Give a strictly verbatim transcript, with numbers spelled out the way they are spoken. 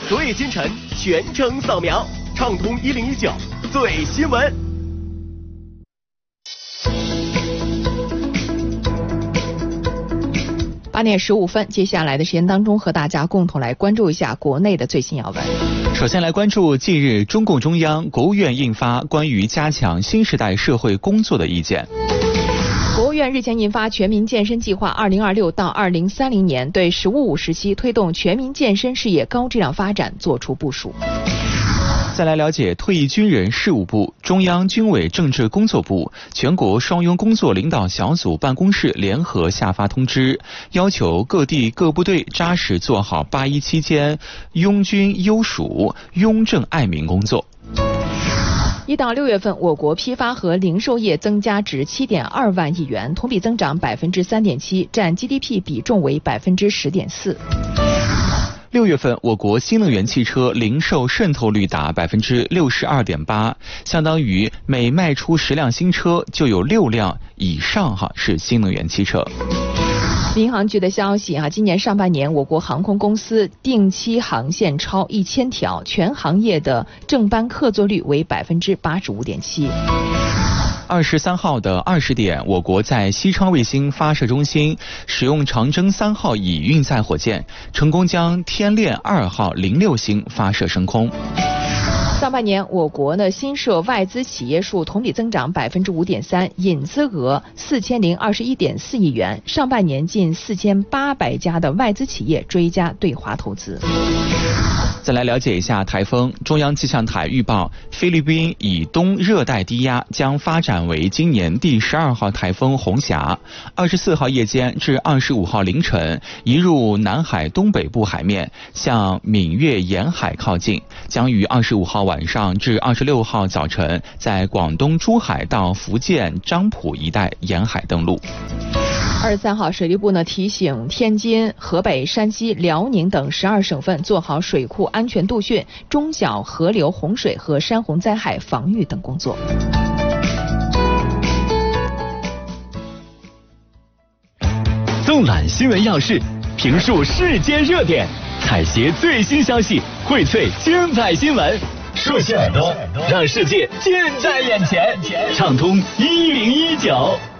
昨夜今晨全程扫描，畅通一零一九最新闻。 八点十五分，接下来的时间当中，和大家共同来关注一下国内的最新要闻。 首先来关注近日中共中央、国务院印发关于加强新时代社会工作的意见。 国务院日前印发《全民健身计划（二零二六到二零三零年）》，对“十五五”时期推动全民健身事业高质量发展作出部署。 再来了解退役军人事务部、中央军委政治工作部、全国双拥工作领导小组办公室联合下发通知，要求各地各部队扎实做好八一期间拥军优属、拥政爱民工作。 一到六月份，我国批发和零售业增加值七点二万亿元，同比增长百分之三点七，占 G D P 比重为百分之十点四。 六月份，我国新能源汽车零售渗透率达百分之六十二点八，相当于每卖出十辆新车就有六辆以上哈是新能源汽车。 民航局的消息啊，今年上半年我国航空公司定期航线超一千条，全行业的正班客座率为百分之八十五点七。 二十三号的二十点，我国在西昌卫星发射中心使用长征三号乙运载火箭，成功将天链二号零六星发射升空。 上半年，我国的新设外资企业数同比增长百分之五点三，引资额四千零二十一点四亿元。上半年近四千八百家的外资企业追加对华投资。 再来了解一下台风。中央气象台预报，菲律宾以东热带低压将发展为今年第十二号台风红霞，二十四号夜间至二十五号凌晨移入南海东北部海面，向闽粤沿海靠近，将于二十五号晚上至二十六号早晨在广东珠海到福建漳浦一带沿海登陆。 二十三号，水利部呢提醒天津、河北、山西、辽宁等十二省份做好水库安全度汛、中小河流洪水和山洪灾害防御等工作。 纵览新闻要事，评述世间热点，采撷最新消息，荟萃精彩新闻。竖起耳朵，让世界近在眼前。畅通一零一九。